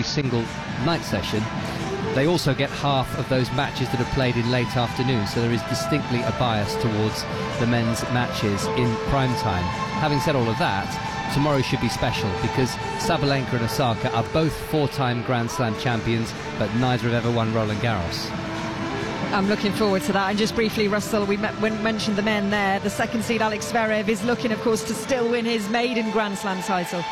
every single night session, they also get half of those matches that are played in late afternoon, so there is distinctly a bias towards the men's matches in prime time. Having said all of that, tomorrow should be special because Sabalenka and Osaka are both four-time Grand Slam champions, but neither have ever won Roland Garros. I'm looking forward to that. And just briefly, Russell, we mentioned the men there. The second seed Alex Zverev is looking, of course, to still win his maiden Grand Slam title.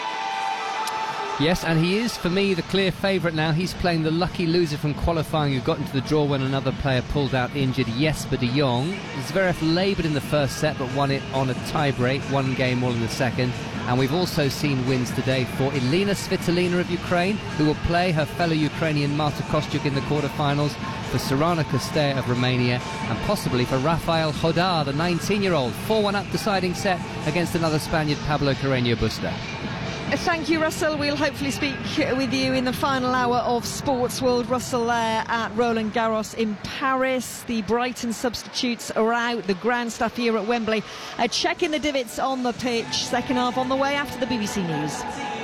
Yes, and he is, for me, the clear favourite now. He's playing the lucky loser from qualifying who got into the draw when another player pulled out injured, Jesper de Jong. Zverev laboured in the first set but won it on a tie-break, 1 game all in the second. And we've also seen wins today for Elina Svitolina of Ukraine, who will play her fellow Ukrainian Marta Kostyuk in the quarter-finals, for Sorana Costea of Romania, and possibly for Rafael Hodar, the 19-year-old. 4-1 up deciding set against another Spaniard, Pablo Carreño Busta. Thank you, Russell. We'll hopefully speak with you in the final hour of Sports World. Russell there at Roland Garros in Paris. The Brighton substitutes are out. The ground staff here at Wembley checking the divots on the pitch. Second half on the way after the BBC News.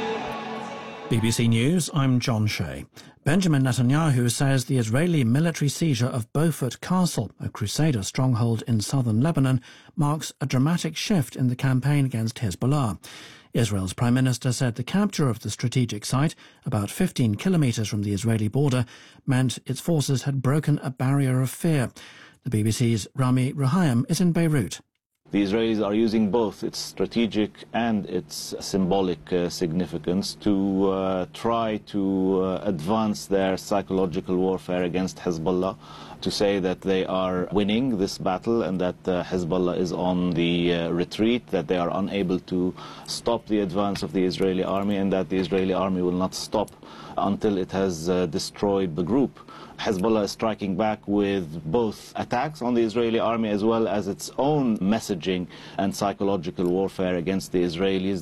BBC News, I'm John Shea. Benjamin Netanyahu says the Israeli military seizure of Beaufort Castle, a Crusader stronghold in southern Lebanon, marks a dramatic shift in the campaign against Hezbollah. Israel's Prime Minister said the capture of the strategic site, about 15 kilometres from the Israeli border, meant its forces had broken a barrier of fear. The BBC's Rami Ruhaim is in Beirut. The Israelis are using both its strategic and its symbolic significance to try to advance their psychological warfare against Hezbollah, to say that they are winning this battle and that Hezbollah is on the retreat, that they are unable to stop the advance of the Israeli army, and that the Israeli army will not stop until it has destroyed the group. Hezbollah is striking back with both attacks on the Israeli army as well as its own messaging and psychological warfare against the Israelis.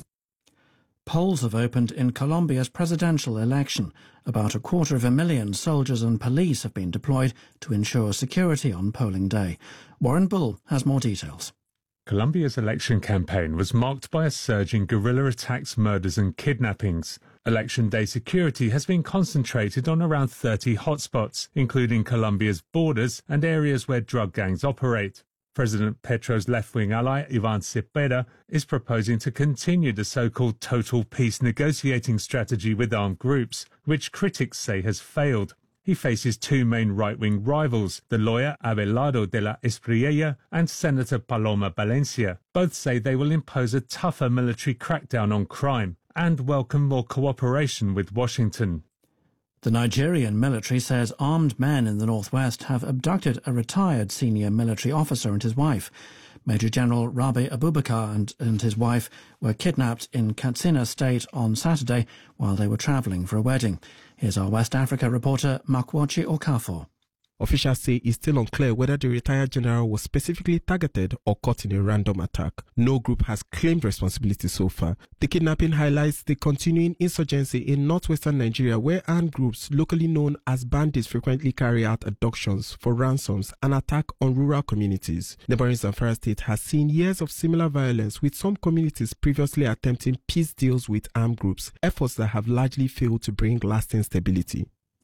Polls have opened in Colombia's presidential election. About 250,000 soldiers and police have been deployed to ensure security on polling day. Warren Bull has more details. Colombia's election campaign was marked by a surge in guerrilla attacks, murders and kidnappings. Election day security has been concentrated on around 30 hotspots, including Colombia's borders and areas where drug gangs operate. President Petro's left-wing ally, Ivan Cepeda, is proposing to continue the so-called total peace negotiating strategy with armed groups, which critics say has failed. He faces two main right-wing rivals, the lawyer Abelardo de la Espriella and Senator Paloma Valencia. Both say they will impose a tougher military crackdown on crime and welcome more cooperation with Washington. The Nigerian military says armed men in the northwest have abducted a retired senior military officer and his wife. Major General Rabi Abubakar and his wife were kidnapped in Katsina State on Saturday while they were travelling for a wedding. Here's our West Africa reporter, Makwachi Okafor. Officials say it's still unclear whether the retired general was specifically targeted or caught in a random attack. No group has claimed responsibility so far. The kidnapping highlights the continuing insurgency in northwestern Nigeria, where armed groups locally known as bandits frequently carry out abductions for ransoms and attack on rural communities. Neighboring Zamfara state has seen years of similar violence, with some communities previously attempting peace deals with armed groups, efforts that have largely failed to bring lasting stability.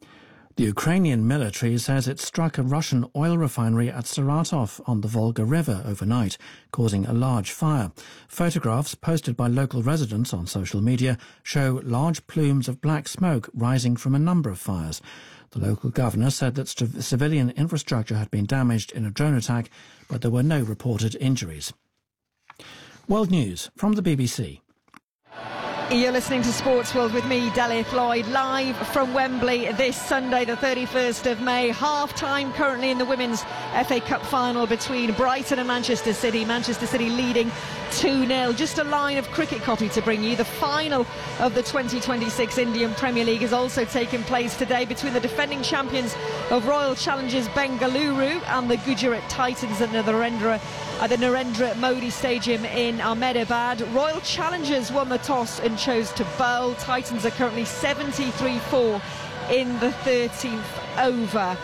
The Ukrainian military says it struck a Russian oil refinery at Saratov on the Volga River overnight, causing a large fire. Photographs posted by local residents on social media show large plumes of black smoke rising from a number of fires. The local governor said that civilian infrastructure had been damaged in a drone attack, but there were no reported injuries. World News from the BBC. You're listening to Sports World with me, Delia Floyd, live from Wembley this Sunday, the 31st of May. Half-time currently in the Women's FA Cup final between Brighton and Manchester City. Manchester City leading 2-0. Just a line of cricket copy to bring you. The final of the 2026 Indian Premier League has also taken place today between the defending champions of Royal Challengers Bengaluru and the Gujarat Titans at the Narendra Modi Stadium in Ahmedabad. Royal Challengers won the toss and chose to bowl. Titans are currently 73-4 in the 13th over.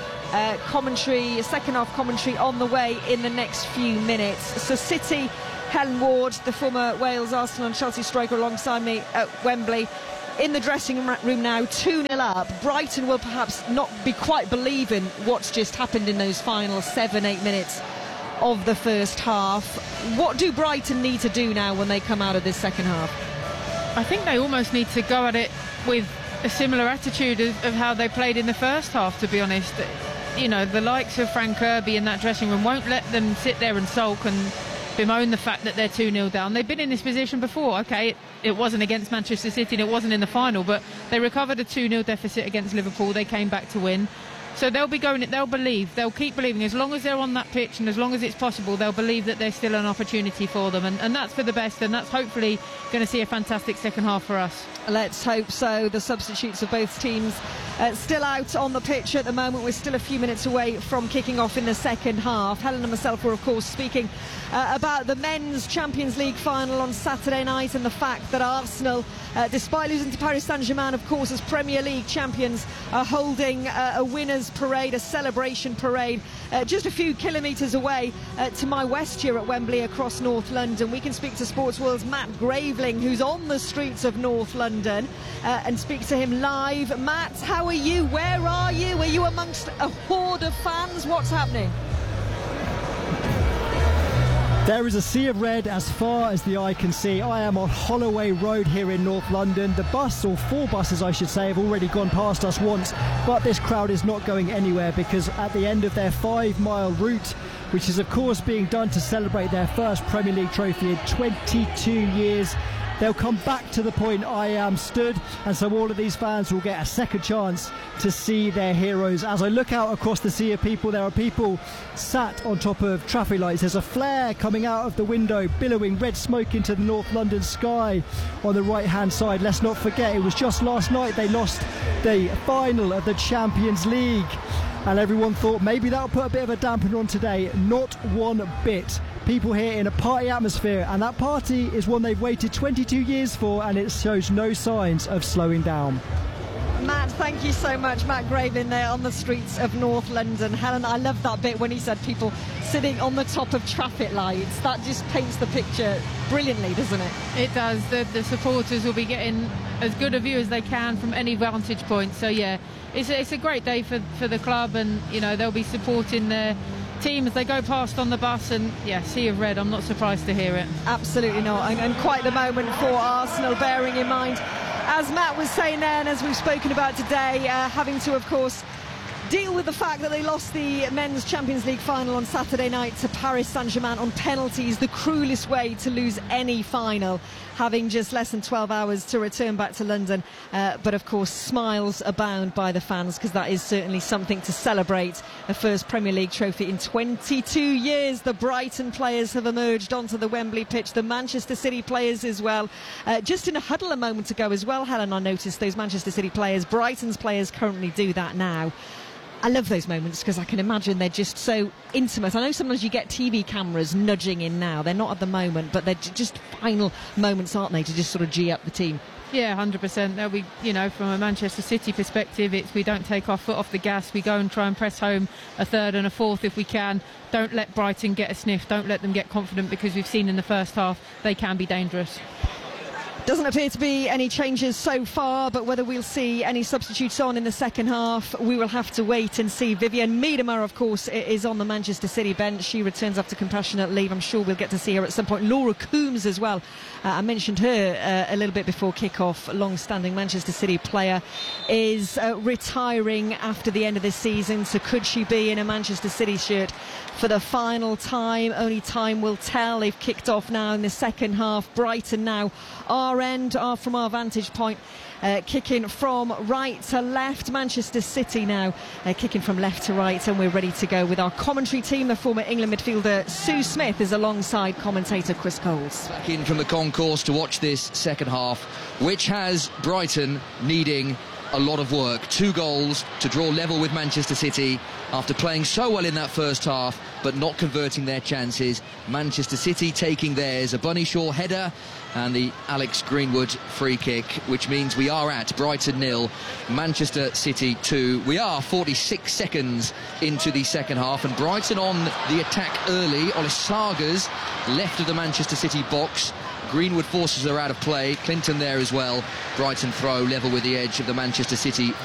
Second half commentary on the way in the next few minutes. So City, Helen Ward, the former Wales, Arsenal and Chelsea striker alongside me at Wembley. in the dressing room now, 2-0 up. Brighton will perhaps not be quite believing what's just happened in those final 7-8 minutes of the first half. What do Brighton need to do now when they come out of this second half? I think they almost need to go at it with a similar attitude of how they played in the first half, to be honest. You know, the likes of Frank Kirby in that dressing room won't let them sit there and sulk and bemoan the fact that they're 2-0 down. They've been in this position before. Okay, it wasn't against Manchester City and it wasn't in the final, but they recovered a 2-0 deficit against Liverpool. They came back to win. So they'll believe, they'll keep believing. As long as they're on that pitch and as long as it's possible, they'll believe that there's still an opportunity for them, and that's for the best, and that's hopefully going to see a fantastic second half for us. Let's hope so. The substitutes of both teams still out on the pitch at the moment. We're still a few minutes away from kicking off in the second half. Helen and myself were of course speaking about the men's Champions League final on Saturday night, and the fact that Arsenal, despite losing to Paris Saint-Germain, of course, as Premier League champions, are holding a winners' parade, a celebration parade, just a few kilometres away to my west here at Wembley across North London. We can speak to Sports World's Matt Graveling, who's on the streets of North London, and speak to him live. Matt, how are you? Where are you? Are you amongst a horde of fans? What's happening? There is a sea of red as far as the eye can see. I am on Holloway Road here in North London. The bus, or 4 buses I should say, have already gone past us once, but this crowd is not going anywhere, because at the end of their 5-mile route, which is of course being done to celebrate their first Premier League trophy in 22 years, they'll come back to the point I am stood, and so all of these fans will get a second chance to see their heroes. As I look out across the sea of people, there are people sat on top of traffic lights. There's a flare coming out of the window, billowing red smoke into the North London sky on the right-hand side. Let's not forget, it was just last night they lost the final of the Champions League, and everyone thought maybe that'll put a bit of a dampener on today. Not one bit. People here in a party atmosphere, and that party is one they've waited 22 years for, and it shows no signs of slowing down. Matt, thank you so much. Matt Graven there on the streets of North London. Helen, I love that bit when he said people sitting on the top of traffic lights. That just paints the picture brilliantly, doesn't it? It does. The supporters will be getting as good a view as they can from any vantage point. So yeah, it's a great day for the club, and you know they'll be supporting their team as they go past on the bus, and yeah, sea of red. I'm not surprised to hear it. Absolutely not, and quite the moment for Arsenal, bearing in mind, as Matt was saying there, and as we've spoken about today, having to of course deal with the fact that they lost the men's Champions League final on Saturday night to Paris Saint-Germain on penalties, the cruelest way to lose any final, having just less than 12 hours to return back to London. But of course, smiles abound by the fans, because that is certainly something to celebrate. The first Premier League trophy in 22 years. The Brighton players have emerged onto the Wembley pitch, the Manchester City players as well. Just in a huddle a moment ago as well, Helen, I noticed those Manchester City players. Brighton's players currently do that now. I love those moments because I can imagine they're just so intimate. I know sometimes you get TV cameras nudging in now. They're not at the moment, but they're just final moments, aren't they, to just sort of G up the team? Yeah, 100%. They'll be, you know, from a Manchester City perspective, it's we don't take our foot off the gas. We go and try and press home a third and a fourth if we can. Don't let Brighton get a sniff. Don't let them get confident, because we've seen in the first half they can be dangerous. Doesn't appear to be any changes so far, but whether we'll see any substitutes on in the second half, we will have to wait and see. Vivianne Miedema, of course, is on the Manchester City bench. She returns after compassionate leave. I'm sure we'll get to see her at some point. Laura Coombs as well. I mentioned her a little bit before kick-off. A long-standing Manchester City player is retiring after the end of this season. So could she be in a Manchester City shirt for the final time? Only time will tell. They've kicked off now in the second half. Brighton now, our end, from our vantage point, kicking from right to left. Manchester City now kicking from left to right, and we're ready to go with our commentary team. The former England midfielder Sue Smith is alongside commentator Chris Coles. Back in from the concourse to watch this second half, which has Brighton needing a lot of work. 2 goals to draw level with Manchester City after playing so well in that first half but not converting their chances. Manchester City taking theirs, a Bunny Shaw header and the Alex Greenwood free kick, which means we are at Brighton 0, Manchester City 2. We are 46 seconds into the second half, and Brighton on the attack early. Olisaga's left of the Manchester City box, Greenwood forces her out of play. Clinton there as well. Brighton throw level with the edge of the Manchester City